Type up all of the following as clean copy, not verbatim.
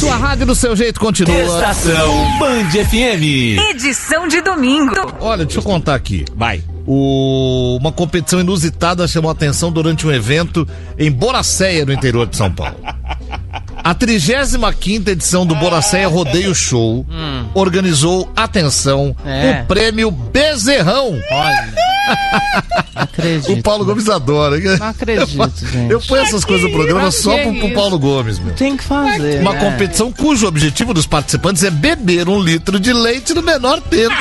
Sua rádio do seu jeito continua. Estação Band FM. Edição de domingo. Olha, deixa eu contar aqui. Vai. Uma competição inusitada chamou a atenção durante um evento em Boracéia, no interior de São Paulo. A 35ª edição do Boracéia Rodeio Show organizou, atenção, o prêmio Bezerrão. Olha, acredito. O Paulo Gomes adora. Não acredito, gente. Eu ponho essas coisas no programa só pro Paulo Gomes, meu. Tem que fazer, Uma né? competição cujo objetivo dos participantes é beber 1 litro de leite no menor tempo.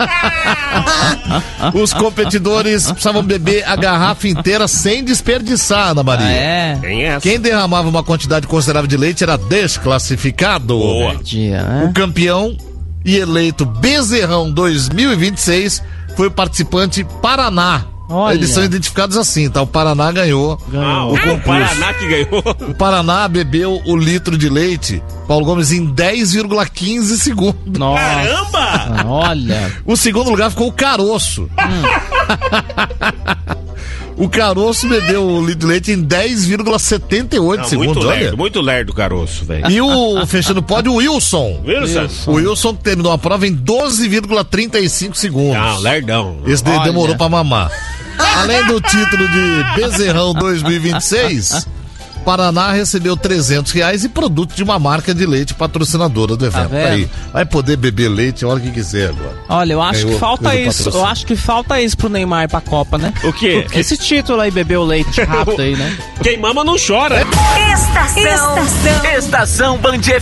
Os competidores precisavam beber a garrafa inteira sem desperdiçar, Ana Maria. Tem essa. Quem derramava uma quantidade considerável de leite era desclassificado. Boa. Né? O campeão e eleito Bezerrão 2026 foi o participante Paraná. Olha. Eles são identificados assim, tá? O Paraná ganhou. O Paraná que ganhou. O Paraná bebeu o litro de leite, Paulo Gomes, em 10,15 segundos. Nossa. Caramba! Olha. O segundo lugar ficou o Caroço. O Caroço bebeu o litro de leite em 10,78 segundos. Muito lerdo o Caroço, velho. E o fechando o pódio, o Wilson. Wilson. O Wilson terminou a prova em 12,35 segundos. Não, lerdão. Esse demorou pra mamar. Além do título de Bezerrão 2026, Paraná recebeu R$300 e produto de uma marca de leite patrocinadora do evento. vendo? Aí, vai poder beber leite a hora que quiser agora. Olha, eu acho Ganhou que falta coisa isso. patrocínio. Eu acho que falta isso pro Neymar ir pra Copa, né? O quê? Esse título aí, beber o leite rápido aí, né? Quem mama não chora. Estação Estação Band FM.